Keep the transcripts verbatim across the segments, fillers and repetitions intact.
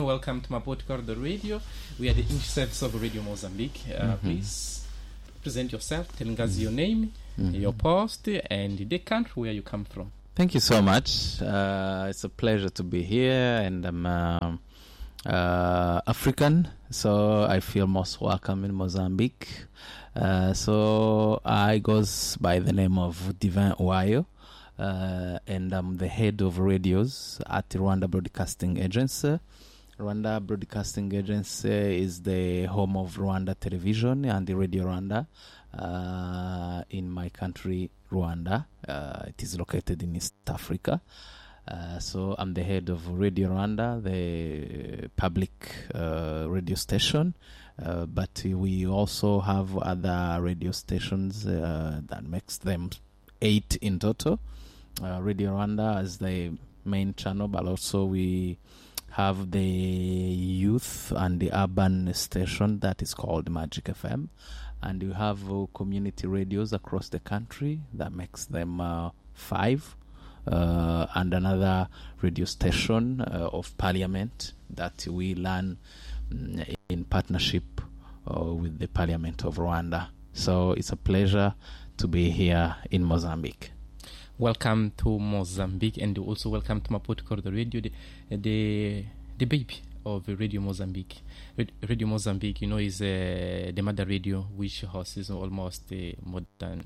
welcome to Maputo Corridor Radio. We are the English service of Radio Mozambique. Uh, mm-hmm. Please present yourself, telling us your name, mm-hmm. your post, and the country where you come from. Thank you so much. Uh, it's a pleasure to be here, and I'm uh, uh, African, so I feel most welcome in Mozambique. Uh, so I goes by the name of Divin Uwayo. Uh, and I'm the head of radios at the Rwanda Broadcasting Agency. Rwanda Broadcasting Agency is the home of Rwanda Television and the Radio Rwanda uh, in my country, Rwanda. Uh, it is located in East Africa. Uh, so I'm the head of Radio Rwanda, the public uh, radio station. Uh, but we also have other radio stations uh, that makes them eight in total. Uh, Radio Rwanda as the main channel, but also we have the youth and the urban station that is called Magic F M, and we have uh, community radios across the country that makes them uh, five, uh, and another radio station uh, of Parliament that we run mm, in partnership uh, with the Parliament of Rwanda. So it's a pleasure to be here in Mozambique. Welcome to Mozambique, and also welcome to Maputo Corridor Radio, the, the the baby of Radio Mozambique. Radio Mozambique, you know, is uh, the mother radio which houses almost uh, more than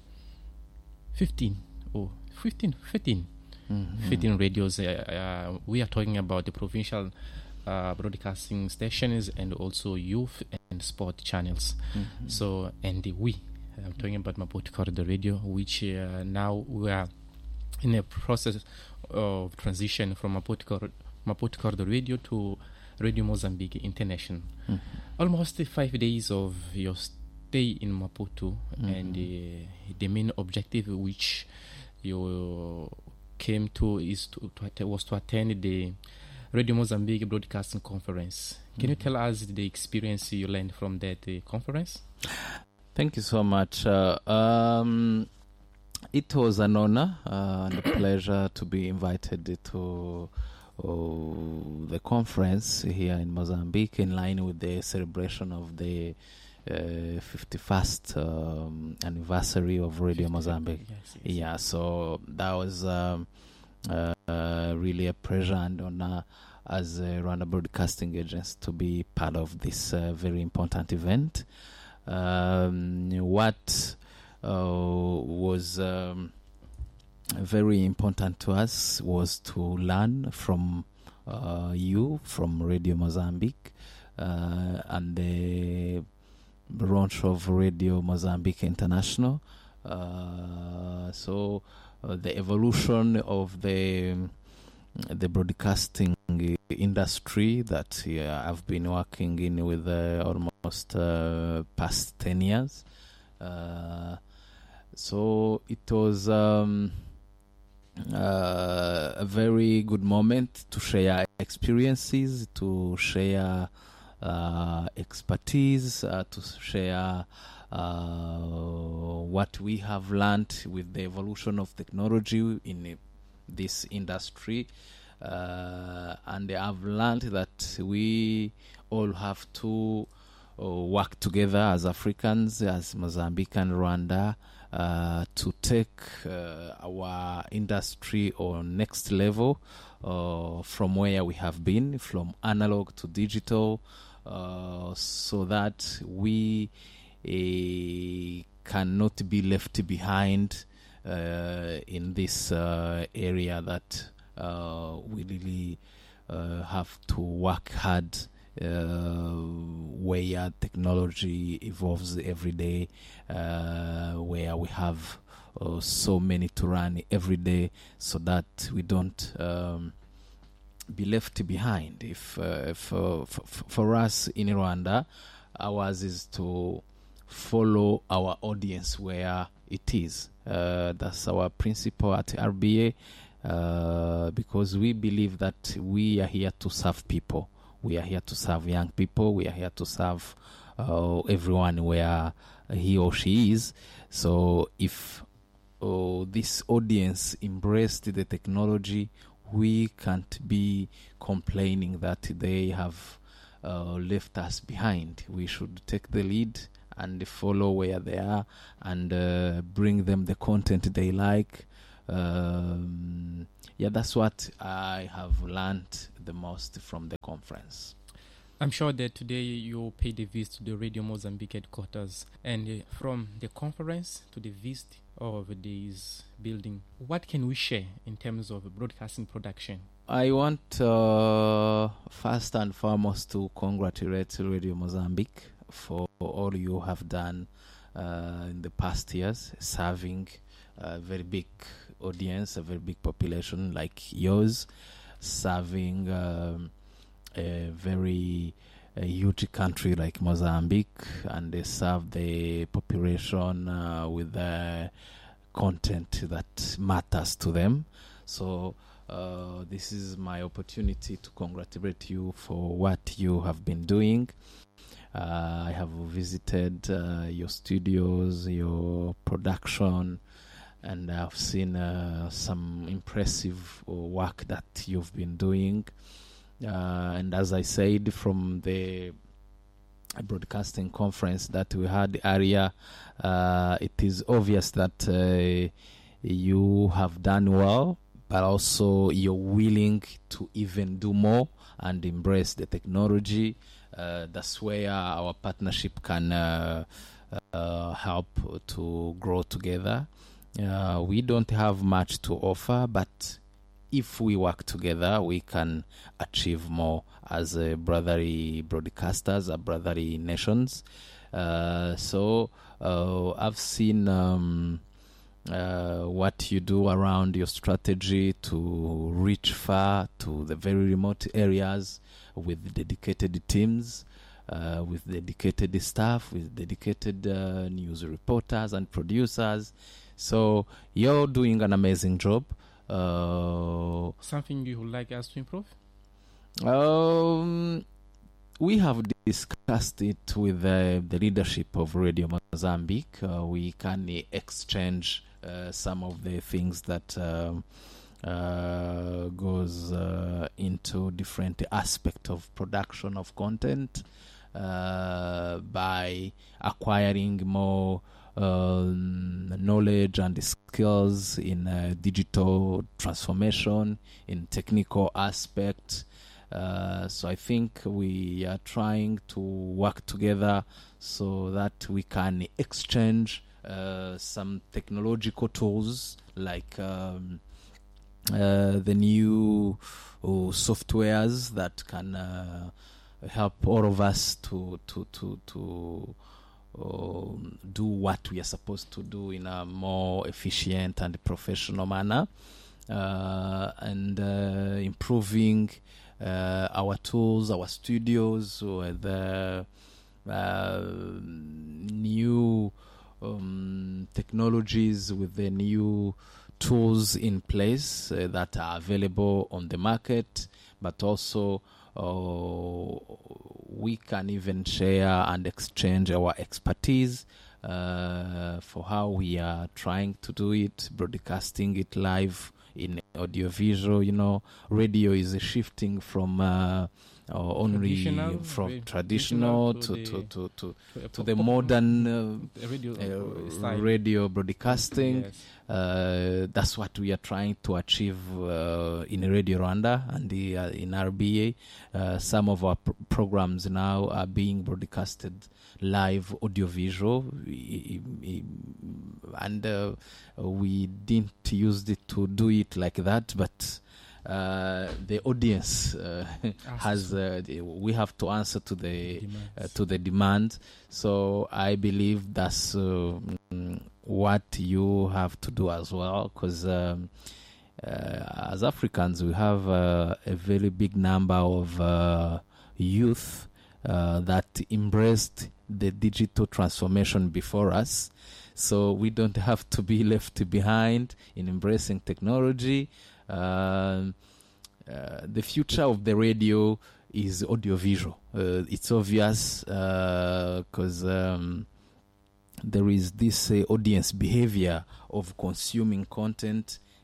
fifteen or fifteen, fifteen, mm-hmm. fifteen radios. Uh, uh, we are talking about the provincial uh, broadcasting stations and also youth and sport channels. Mm-hmm. So, and the we. I'm talking about Maputo Corridor Radio, which uh, now we are in a process of transition from Maputo, Cor- Maputo Corridor Radio to Radio Mozambique International. Mm-hmm. Almost five days of your stay in Maputo, mm-hmm. and uh, the main objective which you came to is to, to att- was to attend the Radio Mozambique Broadcasting Conference. Can mm-hmm. you tell us the experience you learned from that uh, conference? Thank you so much. Uh, um, it was an honor uh, and a pleasure to be invited to uh, the conference here in Mozambique in line with the celebration of the uh, fifty-first um, anniversary of Radio Mozambique. Yes, yes. Yeah, so that was um, uh, uh, really a pleasure and honor as a Rwanda Broadcasting Agency to be part of this uh, very important event. Um, what uh, was um, very important to us was to learn from uh, you, from Radio Mozambique, uh, and the launch of Radio Mozambique International. Uh, so uh, the evolution of the the broadcasting industry that uh, I've been working in with uh, almost uh, past ten years. Uh, so it was um, uh, a very good moment to share experiences, to share uh, expertise, uh, to share uh, what we have learned with the evolution of technology in this industry. Uh, and I've learned that we all have to uh, work together as Africans, as Mozambique and Rwanda, uh, to take uh, our industry on next level uh, from where we have been, from analog to digital, uh, so that we uh, cannot be left behind uh, in this uh, area that Uh, we really uh, have to work hard uh, where technology evolves every day, uh, where we have uh, so many to run every day, so that we don't um, be left behind. If, uh, if uh, f- f- for us in Rwanda, ours is to follow our audience where it is. Uh, that's our principle at R B A. Uh, because we believe that we are here to serve people. We are here to serve young people. We are here to serve uh, everyone where he or she is. So if uh, this audience embraced the technology, we can't be complaining that they have uh, left us behind. We should take the lead and follow where they are and uh, bring them the content they like. Um, yeah, that's what I have learned the most from the conference. I'm sure that today you paid a visit to the Radio Mozambique headquarters, and uh, from the conference to the visit of this building, what can we share in terms of broadcasting production? I want uh, first and foremost to congratulate Radio Mozambique for all you have done uh, in the past years, serving a very big audience, a very big population like yours, serving um, a very a huge country like Mozambique, and they serve the population uh, with the content that matters to them. So uh, this is my opportunity to congratulate you for what you have been doing. Uh, I have visited uh, your studios, your production, and I've seen uh, some impressive work that you've been doing. Uh, and as I said from the broadcasting conference that we had earlier, uh, it is obvious that uh, you have done well, but also you're willing to even do more and embrace the technology. Uh, that's where our partnership can uh, uh, help to grow together. Uh, we don't have much to offer, but if we work together, we can achieve more as uh, brotherly broadcasters, as brotherly nations. Uh, so uh, I've seen um, uh, what you do around your strategy to reach far to the very remote areas with dedicated teams, uh, with dedicated staff, with dedicated uh, news reporters and producers. So you're doing an amazing job. Uh, Something you would like us to improve? Um, we have discussed it with uh, the leadership of Radio Mozambique. Uh, we can uh, exchange uh, some of the things that um, uh, goes uh, into different aspects of production of content uh, by acquiring more Um, knowledge and skills in uh, digital transformation, in technical aspect. Uh, so I think we are trying to work together so that we can exchange uh, some technological tools like um, uh, the new uh, softwares that can uh, help all of us to to to to Uh, do what we are supposed to do in a more efficient and professional manner, uh, and uh, improving uh, our tools, our studios, with uh, uh, new um, technologies, with the new tools in place uh, that are available on the market, but also Uh, we can even share and exchange our expertise uh, for how we are trying to do it, broadcasting it live in audiovisual. You know, radio is shifting from uh, uh, only Traditional, from ra- traditional traditional to to to the- to to, To, to the modern uh, the radio, uh, style. radio broadcasting. Yes. Uh, that's what we are trying to achieve uh, in Radio Rwanda and the, uh, in R B A. Uh, some of our pr- programs now are being broadcasted live audiovisual, I- I- and uh, we didn't use it to do it like that, but uh, the audience uh, has uh, we have to answer to the uh, to the demand. So I believe that's uh, what you have to do as well, because um, uh, as Africans we have uh, a very big number of uh, youth uh, that embraced the digital transformation before us. So we don't have to be left behind in embracing technology. Uh, uh, the future of the radio is audiovisual. Uh, it's obvious because uh, um, there is this uh, audience behavior of consuming content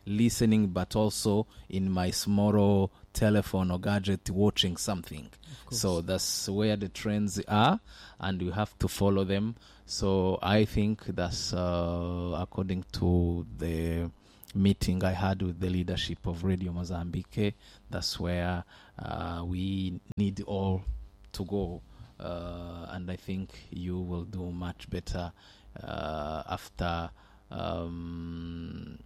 listening, but also in my small telephone or gadget watching something. So that's where the trends are, and you have to follow them. So I think that's uh, according to the meeting I had with the leadership of Radio Mozambique, that's where uh, we need all to go. Uh, and I think you will do much better uh, after, um,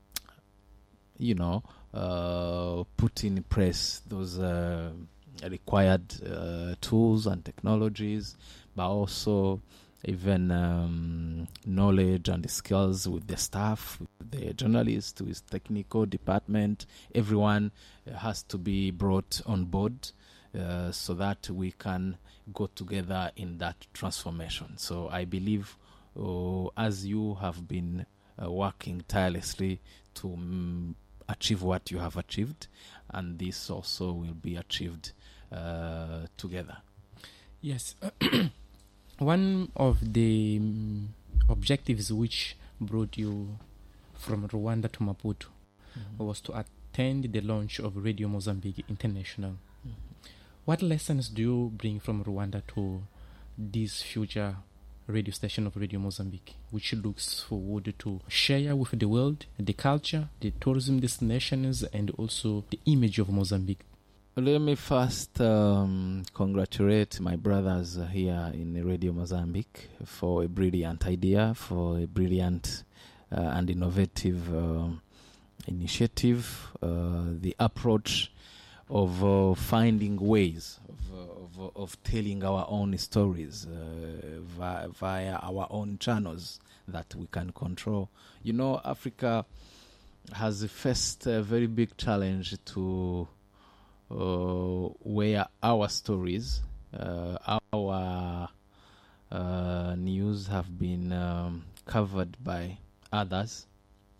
you know, uh, put in place those uh, required uh, tools and technologies, but also even um, knowledge and skills with the staff, with the journalists, with technical department. Everyone has to be brought on board uh, so that we can go together in that transformation. So I believe uh, as you have been uh, working tirelessly to um, achieve what you have achieved, and this also will be achieved uh, together. Yes. One of the um, objectives which brought you from Rwanda to Maputo mm-hmm. was to attend the launch of Radio Mozambique International. Mm-hmm. What lessons do you bring from Rwanda to this future radio station of Radio Mozambique, which looks forward to share with the world the culture, the tourism destinations, and also the image of Mozambique? Let me first um, congratulate my brothers here in Radio Mozambique for a brilliant idea, for a brilliant uh, and innovative uh, initiative. Uh, the approach of uh, finding ways of, of, of telling our own stories uh, via, via our own channels that we can control. You know, Africa has faced a very big challenge to Uh, where our stories, uh, our uh, news have been um, covered by others,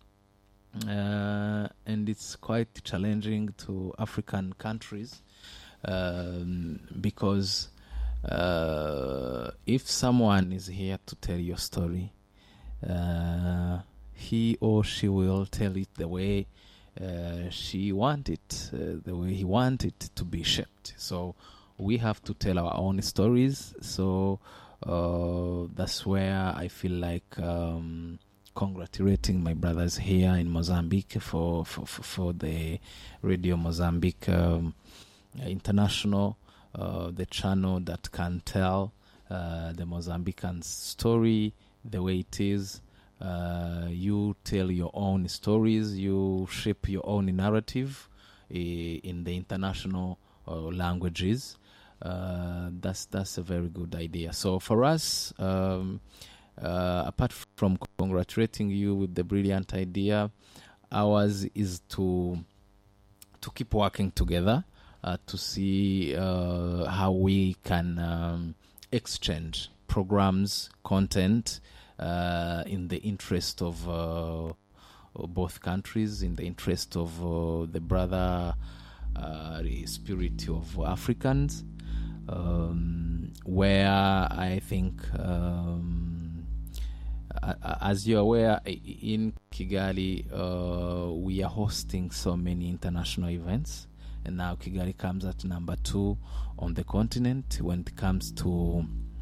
uh, and it's quite challenging to African countries um, because uh, if someone is here to tell your story, uh, he or she will tell it the way Uh, she want it, uh, the way he want it to be shaped. So we have to tell our own stories. So uh, that's where I feel like um, congratulating my brothers here in Mozambique for for, for, for the Radio Mozambique um, International, uh, the channel that can tell uh, the Mozambican story the way it is. Uh, you tell your own stories, you shape your own narrative uh, in the international uh, languages. Uh, that's that's a very good idea. So for us, um, uh, apart from congratulating you with the brilliant idea, ours is to to keep working together uh, to see uh, how we can um, exchange programs, content, Uh, in the interest of uh, both countries, in the interest of uh, the brother uh, spirit of Africans, um, where I think, um, as you're aware, in Kigali, uh, we are hosting so many international events, and now Kigali comes at number two on the continent when it comes to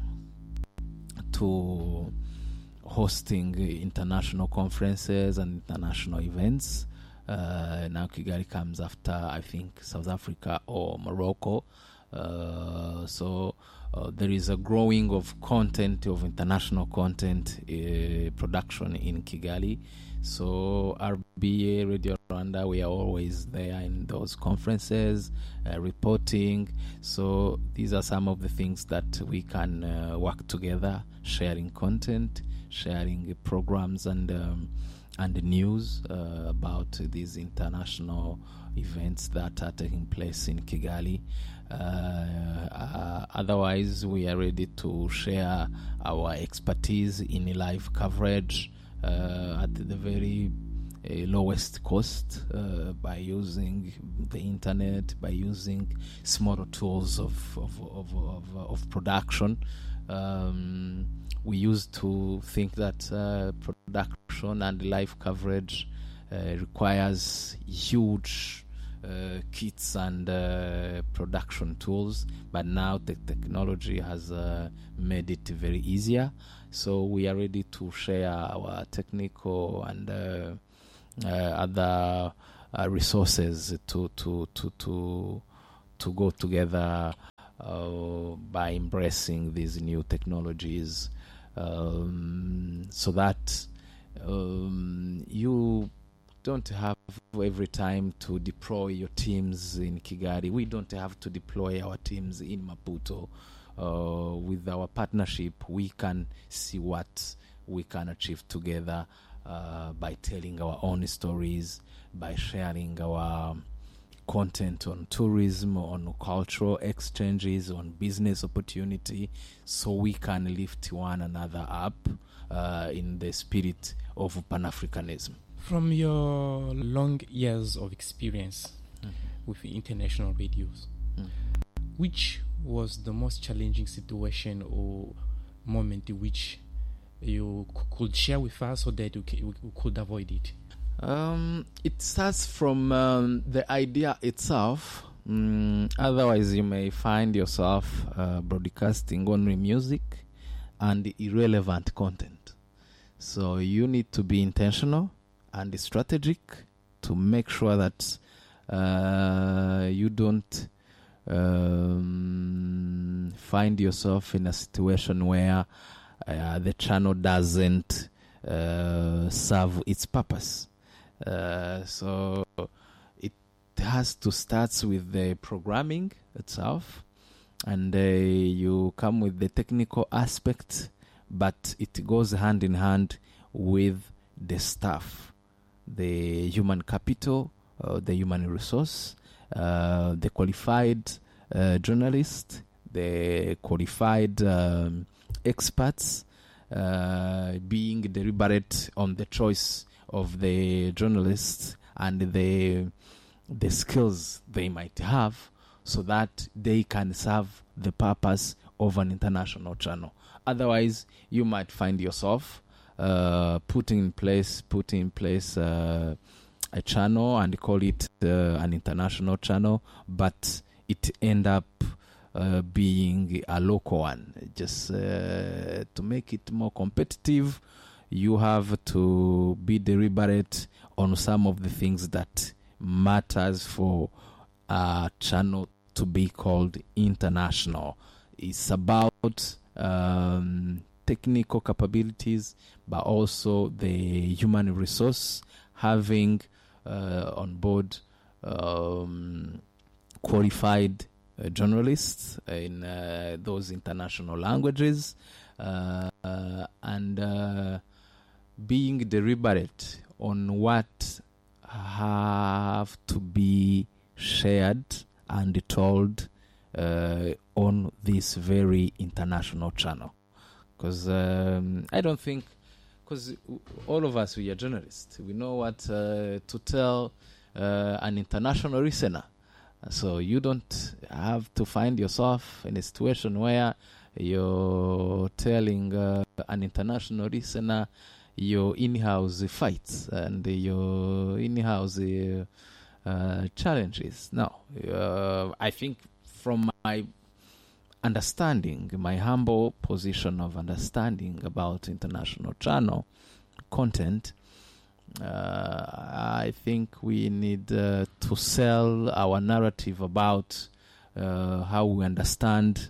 to hosting international conferences and international events. Uh, now Kigali comes after, I think, South Africa or Morocco. Uh, so uh, there is a growing of content, of international content uh, production in Kigali. So R B A, Radio Rwanda, we are always there in those conferences, uh, reporting. So these are some of the things that we can uh, work together, sharing content, sharing programs and um, and the news uh, about these international events that are taking place in Kigali. Uh, uh, otherwise, we are ready to share our expertise in live coverage uh, at the very uh, lowest cost uh, by using the internet, by using smaller tools of of of, of, of production. Um, We used to think that uh, production and live coverage uh, requires huge uh, kits and uh, production tools, but now the technology has uh, made it very easier. So we are ready to share our technical and uh, uh, other uh, resources to to to to to go together uh, by embracing these new technologies, um, so that um, you don't have every time to deploy your teams in Kigali. We don't have to deploy our teams in Maputo. Uh, with our partnership, we can see what we can achieve together uh, by telling our own stories, by sharing our content on tourism, on cultural exchanges, on business opportunity, so we can lift one another up uh, in the spirit of Pan-Africanism. From your long years of experience mm-hmm. with international radios, mm-hmm. which was the most challenging situation or moment in which you c- could share with us so that we, c- we could avoid it? Um, it starts from um, the idea itself. Mm, otherwise, you may find yourself uh, broadcasting only music and irrelevant content. So you need to be intentional and strategic to make sure that uh, you don't um, find yourself in a situation where uh, the channel doesn't uh, serve its purpose. Uh, so it has to start with the programming itself, and uh, you come with the technical aspect, but it goes hand in hand with the staff, the human capital, uh, the human resource, uh, the qualified uh, journalist, the qualified um, experts, uh, being deliberate on the choice of the journalists and the the skills they might have, so that they can serve the purpose of an international channel. Otherwise, you might find yourself uh, putting in place putting in place uh, a channel and call it uh, an international channel, but it end up uh, being a local one. Just uh, to make it more competitive, you have to be deliberate on some of the things that matters for a channel to be called international. It's about um, technical capabilities, but also the human resource, having uh, on board um, qualified uh, journalists in uh, those international languages, uh, uh, and uh, being deliberate on what have to be shared and told uh, on this very international channel. Because um, I don't think, because all of us, we are journalists, we know what uh, to tell uh, an international listener. So you don't have to find yourself in a situation where you're telling uh, an international listener your in-house fights and your in-house uh, uh, challenges. No, uh, I think from my understanding, my humble position of understanding about international channel content, uh, I think we need uh, to sell our narrative about uh, how we understand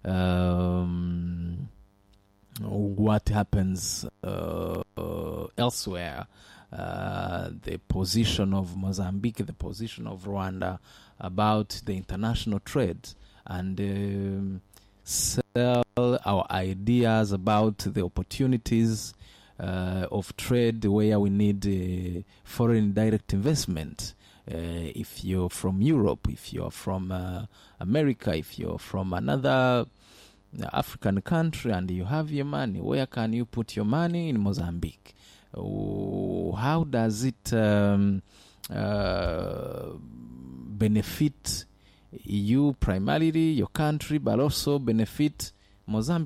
um, what happens uh, uh, elsewhere, uh, the position of Mozambique, the position of Rwanda about the international trade, and um, sell our ideas about the opportunities uh, of trade where we need uh, foreign direct investment. Uh, if you're from Europe, if you're from uh, America, if you're from another African country and you have your money, where can you put your money? In Mozambique. Oh, how does it um, uh, benefit you primarily, your country, but also benefit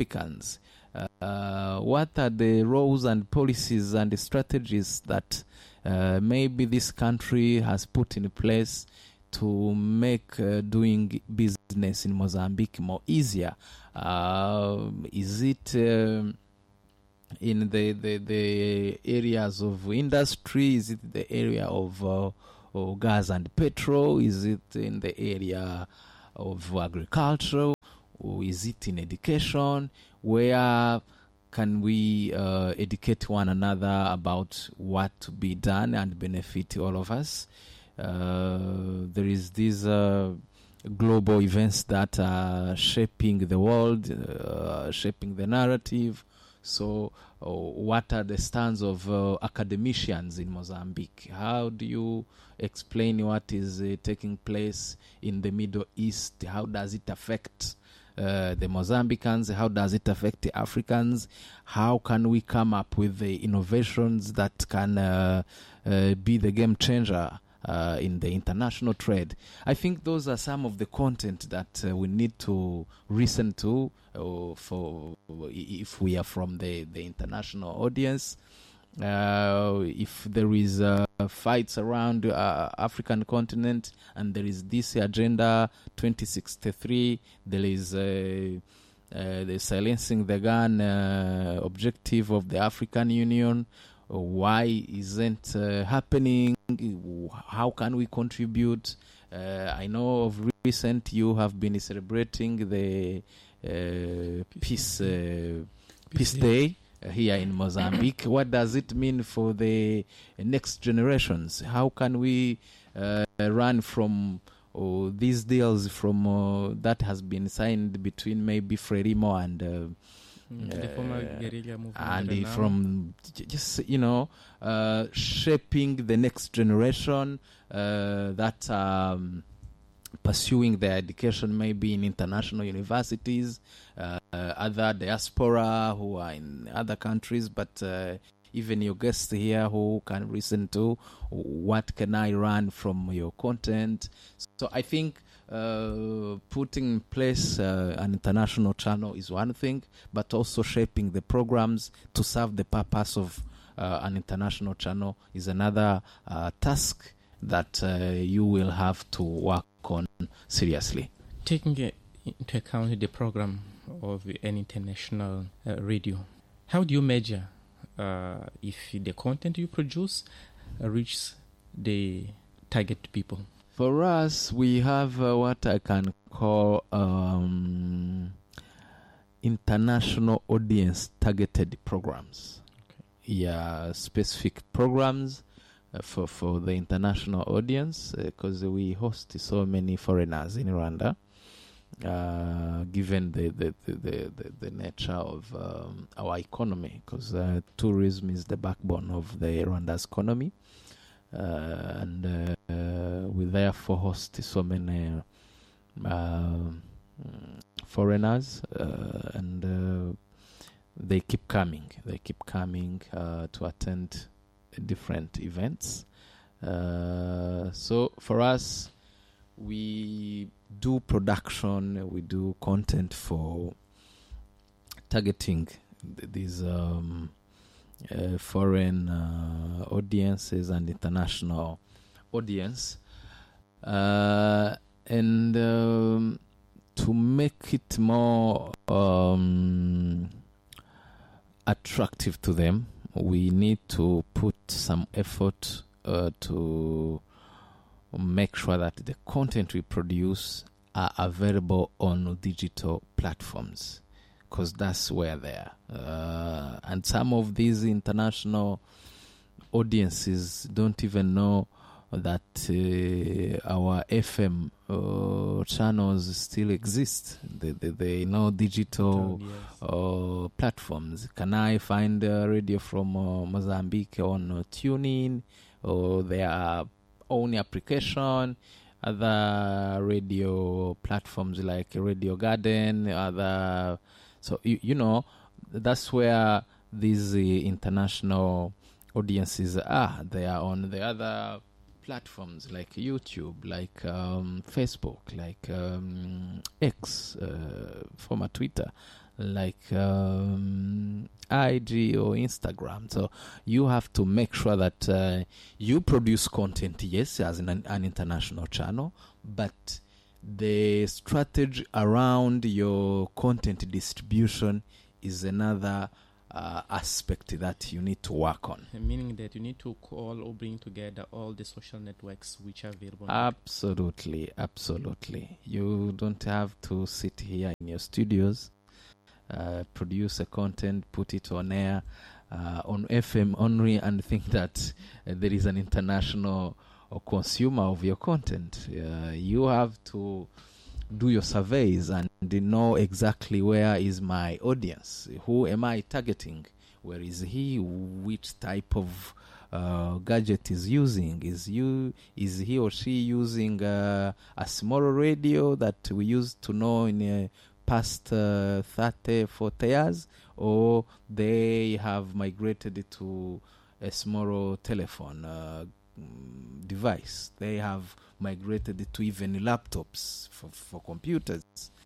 Mozambicans? Uh, what are the roles and policies and the strategies that uh, maybe this country has put in place to make uh, doing business in Mozambique more easier? Uh, is it um, in the, the the areas of industry? Is it the area of, uh, of gas and petrol? Is it in the area of agriculture? Or is it in education? Where can we uh, educate one another about what to be done and benefit all of us? Uh, there is these uh, global events that are shaping the world, uh, shaping the narrative. So uh, what are the stands of uh, academicians in Mozambique? How do you explain what is uh, taking place in the Middle East? How does it affect uh, the Mozambicans? How does it affect the Africans? How can we come up with the innovations that can uh, uh, be the game changer Uh, in the international trade? I think those are some of the content that uh, we need to listen to uh, for if we are from the, the international audience. Uh, if there is uh, fights around uh, African continent and there is this agenda twenty sixty-three, there is uh, uh, the silencing the gun uh, objective of the African Union. Why isn't uh, happening? How can we contribute? Uh, I know of recent you have been celebrating the uh, peace uh, peace day uh, here in Mozambique. What does it mean for the next generations? How can we uh, run from uh, these deals from uh, that has been signed between maybe Frelimo and uh, the former guerrilla movement, and from j- just you know uh, shaping the next generation uh, that um, pursuing their education maybe in international universities, uh, uh, other diaspora who are in other countries, but uh, even your guests here who can listen to what can I learn from your content. So I think Uh, putting in place uh, an international channel is one thing, but also shaping the programs to serve the purpose of uh, an international channel is another uh, task that uh, you will have to work on seriously. Taking uh, into account the program of an international uh, radio, how do you measure uh, if the content you produce uh, reaches the target people? For us, we have uh, what I can call um, international audience targeted programs. Okay. Yeah, specific programs uh, for, for the international audience, because uh, we host so many foreigners in Rwanda, uh, given the, the, the, the, the, the nature of um, our economy, because uh, tourism is the backbone of the Rwanda's economy. Uh, and uh, uh, we therefore host so many uh, foreigners, uh, and uh, they keep coming. They keep coming uh, to attend different events. Uh, so for us, we do production, we do content for targeting th- these um, Uh, foreign uh, audiences and international audience, uh, and um, to make it more um, attractive to them, we need to put some effort uh, to make sure that the content we produce are available on digital platforms, because that's where they are. Uh, and some of these international audiences don't even know that uh, our F M uh, channels still exist. They, they, they know digital yes. uh, platforms. Can I find a radio from uh, Mozambique on uh, TuneIn or their own application? Other radio platforms like Radio Garden, other... So, you, you know, that's where these uh, international audiences are. They are on the other platforms like YouTube, like um, Facebook, like um, X, uh, former Twitter. like um, I G or Instagram. So you have to make sure that uh, you produce content, yes, as an, an international channel, but the strategy around your content distribution is another uh, aspect that you need to work on. Meaning that you need to call or bring together all the social networks which are available. Absolutely, absolutely. You don't have to sit here in your studios, uh, produce a content, put it on air, uh, on F M only, and think that uh, there is an international or consumer of your content. Uh, you have to do your surveys and know exactly where is my audience, who am I targeting, where is he, which type of uh, gadget is using, is you is he or she using uh, a small radio that we used to know in uh, past uh, thirty, forty years, or they have migrated to a small telephone uh, device. They have migrated to even laptops for, for computers.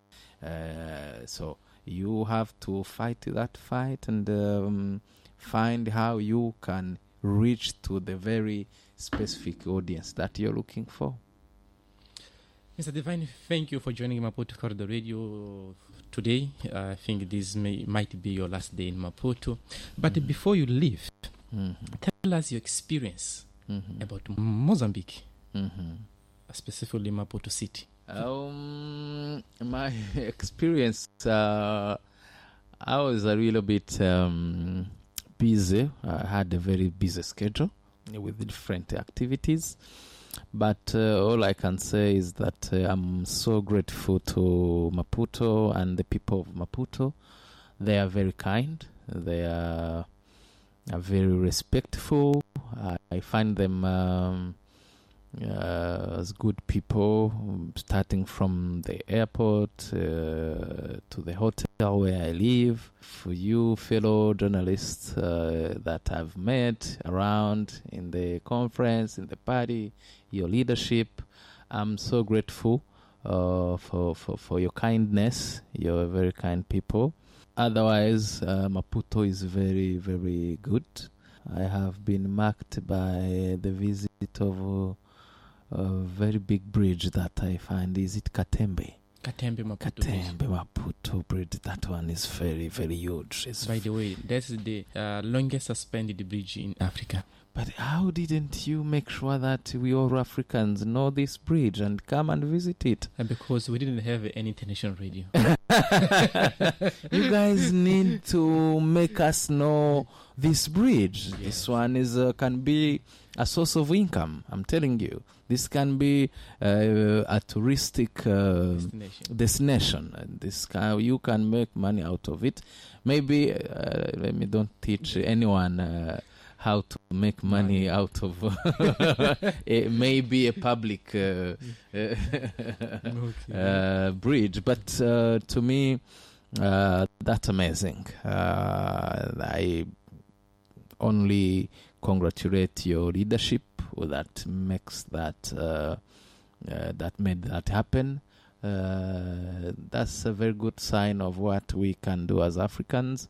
Uh, so you have to fight that fight and um, find how you can reach to the very specific audience that you're looking for. Mister Divine, thank you for joining Maputo Corridor Radio today. Uh, I think this may, might be your last day in Maputo. But mm-hmm. before you leave, mm-hmm. tell us your experience mm-hmm. about Mozambique, mm-hmm. specifically Maputo City. Um, my experience, uh, I was a little bit um, busy. I had a very busy schedule with different activities. But uh, all I can say is that uh, I'm so grateful to Maputo and the people of Maputo. They are very kind. They are, are very respectful. I, I find them um, uh, as good people, starting from the airport uh, to the hotel where I live. For you fellow journalists uh, that I've met around in the conference, in the party, your leadership, I'm so grateful uh, for, for, for your kindness. You're very kind people. Otherwise, uh, Maputo is very, very good. I have been marked by the visit of a, a very big bridge that I find. Is it Katembe? Katembe Maputo. Katembe Maputo bridge. That one is very, very huge. It's By the way, that's the uh, longest suspended bridge in Africa. But how didn't you make sure that we all Africans know this bridge and come and visit it? And because we didn't have any international radio. You guys need to make us know this bridge. Yes. This one is uh, can be a source of income. I'm telling you. This can be uh, a touristic uh, destination. destination. And this can, you can make money out of it. Maybe, uh, let me don't teach anyone uh, how to make money, money. out of a, maybe a public uh, uh, okay. uh, bridge. But uh, to me, uh, that's amazing. Uh, I only congratulate your leadership that makes that uh, uh, that made that happen. Uh, that's a very good sign of what we can do as Africans.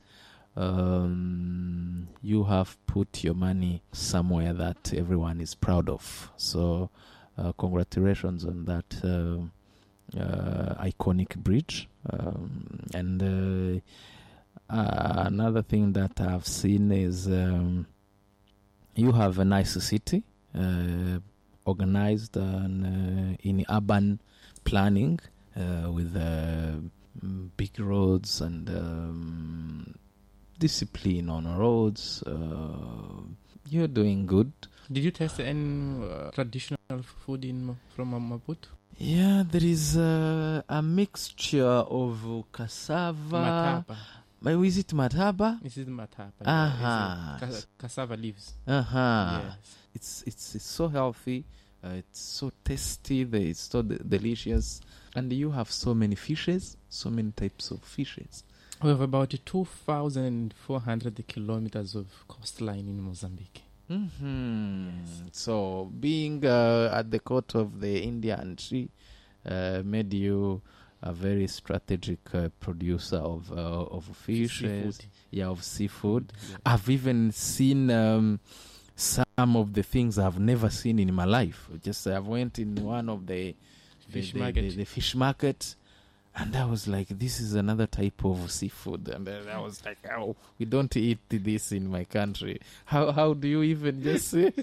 Um, you have put your money somewhere that everyone is proud of. So, uh, congratulations on that uh, uh, iconic bridge. Um, and uh, uh, another thing that I've seen is um, you have a nice city, uh, organized and, uh, in urban planning uh, with uh, big roads and um, discipline on roads. Uh, you're doing good. Did you taste any uh, traditional food in from Maputo? Yeah, there is uh, a mixture of cassava. Mataba. Is it mataba? This is mataba. Uh-huh. Yeah, Cas- cassava leaves. Uh-huh. Yes. It's it's it's so healthy. Uh, it's so tasty. It's so d- delicious. And you have so many fishes, so many types of fishes. We have about two thousand four hundred kilometers of coastline in Mozambique. Mm-hmm. Yes. So being uh, at the coast of the Indian Sea uh, made you a very strategic uh, producer of uh, of fish, Seafood. yeah, of seafood. Yeah. I've even seen um, some of the things I've never seen in my life. Just I went in one of the the, Fish the, market. the, the fish market, and I was like, this is another type of seafood. And then I was like, oh, we don't eat this in my country. How how do you even just uh,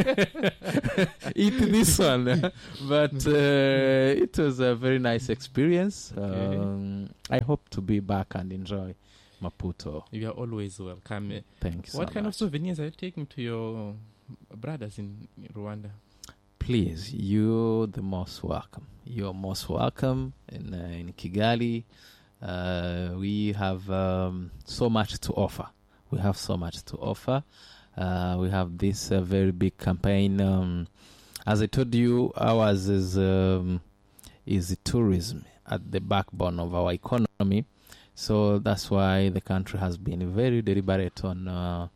eat this one? But uh, it was a very nice experience. Um, I hope to be back and enjoy Maputo. You are always welcome. Uh, Thank you so What kind of much. souvenirs are you taking to your brothers in Rwanda? Please, you're the most welcome. You're most welcome in uh, in Kigali. Uh, we have um, so much to offer. We have so much to offer. Uh, we have this uh, very big campaign. Um, as I told you, ours is um, is tourism at the backbone of our economy. So that's why the country has been very deliberate on uh,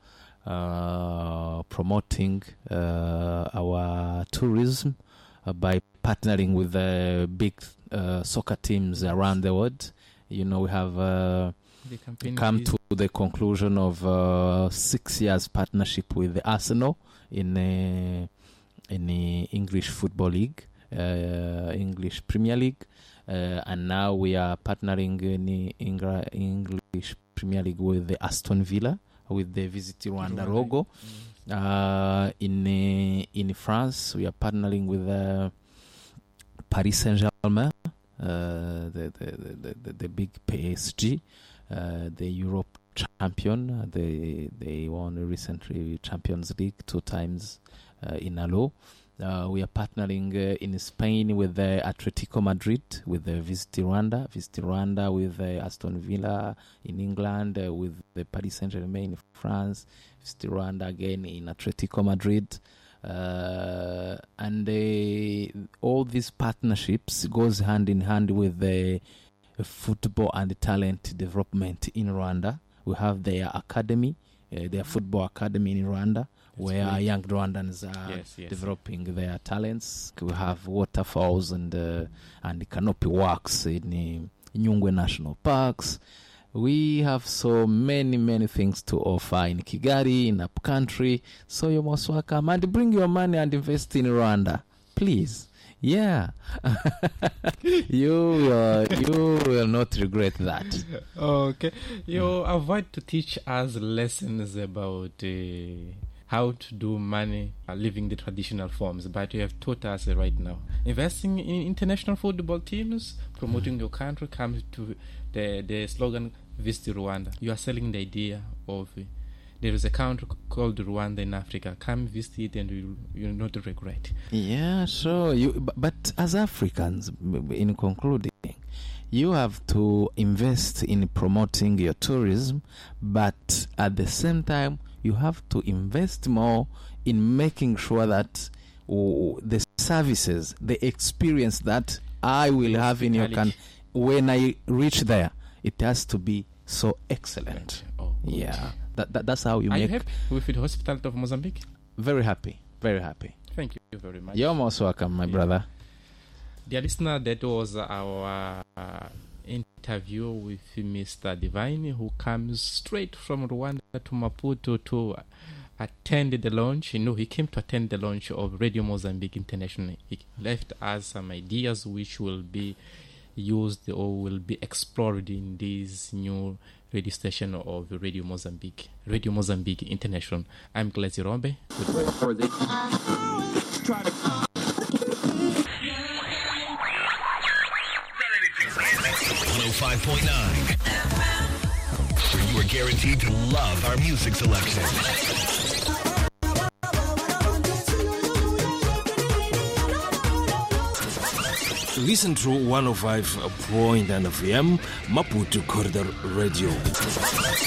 uh, promoting uh, our tourism uh, by partnering with the big uh, soccer teams around the world. You know, we have uh, The campaign come is- to the conclusion of uh, six years partnership with the Arsenal in uh, in the English Football League, uh, English Premier League. Uh, and now we are partnering in the Ingra- English Premier League with the Aston Villa, with the Visit Rwanda Rwanda. logo. Mm. Uh, in uh, in France, we are partnering with uh, Paris Saint-Germain, uh, the, the, the, the the big P S G, uh, the Europe champion. They they won recently Champions League two times uh, in a row. Uh, we are partnering uh, in Spain with the Atletico Madrid, with the Visit Rwanda, Visit Rwanda with the Aston Villa in England, uh, with the Paris Saint-Germain in France, Visit Rwanda again in Atletico Madrid. Uh, and uh, all these partnerships goes hand in hand with the football and talent development in Rwanda. We have their academy, uh, their football academy in Rwanda, where great. young Rwandans are Yes, yes. developing their talents. We have waterfalls and uh, and canopy walks in uh, Nyungwe National Parks. We have so many, many things to offer in Kigali, in upcountry. So you're most welcome. And bring your money and invest in Rwanda, please. Yeah. you, will, you will not regret that. Okay. You avoid to teach us lessons about uh, how to do money uh, living the traditional forms, but you have taught us uh, right now. Investing in international football teams, promoting your country comes to the, the slogan, Visit Rwanda. You are selling the idea of uh, there is a country called Rwanda in Africa. Come visit it and you you'll not regret. Yeah, sure. You, bu- but as Africans, m- in concluding, you have to invest in promoting your tourism, but at the same time, you have to invest more in making sure that oh, the services, the experience that I will have in your country, when I reach there, it has to be so excellent. Oh, good. Yeah, that, that that's how you Are you make. happy with the hospital of Mozambique? Very happy, very happy. Thank you very much. You're most welcome, my Yeah. brother. Dear listener, that was our uh, interview with Mister Divine, who comes straight from Rwanda to Maputo to attend the launch. You know, he came to attend the launch of Radio Mozambique International. He left us some ideas which will be used or will be explored in this new radio station of Radio Mozambique, Radio Mozambique International. I'm Glazzy Rombe. Goodbye. one oh five point nine, where you are guaranteed to love our music selection. Listen to one oh five point nine F M Maputo Corridor Radio.